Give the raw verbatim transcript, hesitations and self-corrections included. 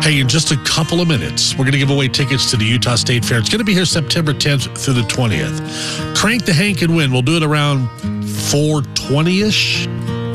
Hey, in just a couple of minutes, we're going to give away tickets to the Utah State Fair. It's going to be here September tenth through the twentieth. Crank the Hank and win. We'll do it around four twenty-ish.